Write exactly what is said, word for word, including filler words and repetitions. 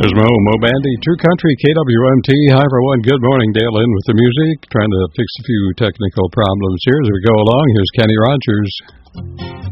There's Mo, Mo Bandy, True Country, K W M T. Hi, everyone. Good morning. Dale in with the music. Trying to fix a few technical problems here as we go along. Here's Kenny Rogers.